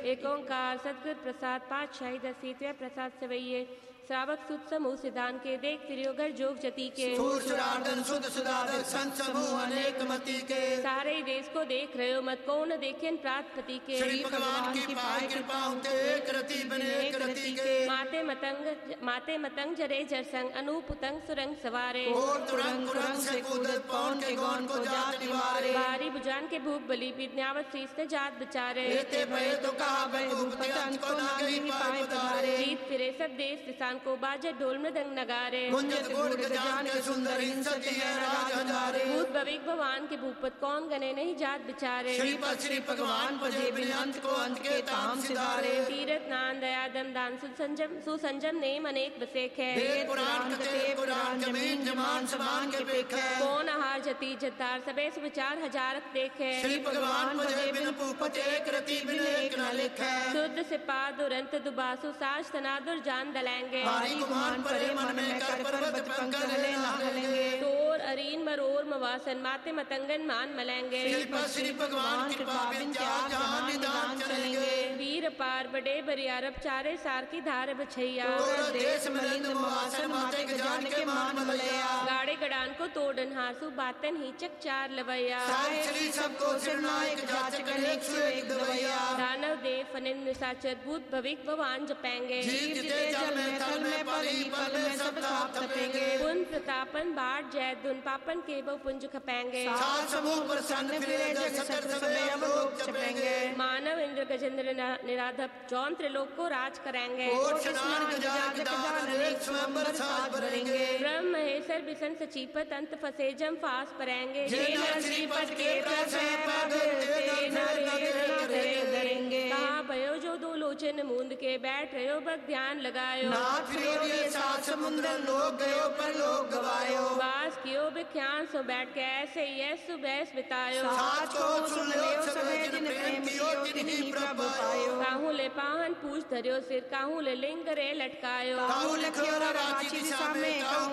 एक ओंकार सतगुर प्रसाद पातशाही दसीतवे प्रसाद सवैये श्रावक सुत समूह सिद्धांत के देख त्रियोगर जोग जति के शुद्ध सुधारक संत समूह अनेक मति के सारे देश को देख रहे हो मत कौन देखें प्रातपति के श्री भगवान की पाई कृपा होते एक रति बने एक रति के माते मतंग जरे जरसंग अनूप उतंग सुरंग सवारे और तुरंग तुरंग से कूदत पौन के गौन को जात निवारे बारी बुजान के भूख बली विद्यावत शीस ने जात बिचारे लेते भय तो कहा भय भूपति अंत को नागी पाए पधारे जीत फिरे सब देश किसान को बाजे ढोल मृदंग नगारे गुंजत गुड़ गजान के सुंदर हिंसक है राज हजारे भूत भविक भगवान के भूपत कौन गने नहीं जात बिचारे श्री भगवान पजे बिन अंत को अंत के ताम सिधारे तीरथ नान दया दम दान सुसंजम नेम अनेक बसेख है वेद पुराण कते पुराण जमीन जमान समान के पेख है कौन आहार जति जतार सबे विचार हजारक देखे श्री भगवान पजे बिन भूपत एक रति बिन एक न लिखे शुद्ध सिपा दुरंत दुबासु साज तनादुर जान दलेंगे भारी गुमान परे मन में कर पर्वत पंकज ले ना हलेंगे तोर अरीन मरोर मवासन माते मतंगन मान मलेंगे श्री भगवान कृपा बिन जहां निदान चलेंगे वीर पार बड़े बरियारब चारे सार की धार बछैया देश मलिंद मवासन माते गजान के मान मलया गाड़े गड़ान को तोड़न हासु बातन ही चक चार लवैया श्री सबको सिरनायक जाचक अनेक सु एक दवैया दानव देव फनिन निशाचर भूत भविक भगवान जपेंगे जीव जिते जल में थल में पल में सब ताप तपेंगे पुन प्रतापन बाट जय धुन पापन के वो पुंज खपेंगे सात समूह प्रसन्न फिरे जग सतर सबे अब लोग चपेंगे मानव इंद्र गजेंद्र निराधप जौन त्रिलोक को राज करेंगे ब्रह्म महेश्वर बिसन सचीपत अंत फसे जम फास परेंगे कहा भयो जो दो लोचन मूंद के बैठ रहो भग ध्यान लगायो समुद्र लोग गयो पर लोग गवायो बास कियो बिख्यान सो बैठ के ऐसे ये सुबह बितायो साच को सुन लियो सबे जिन प्रेम कियो तिन्ही प्रभु पायो काहू ले पाहन पूछ धरियो सिर काहू ले लिंग रे लटकायो काहू लिखियो रांची दिशा में काहू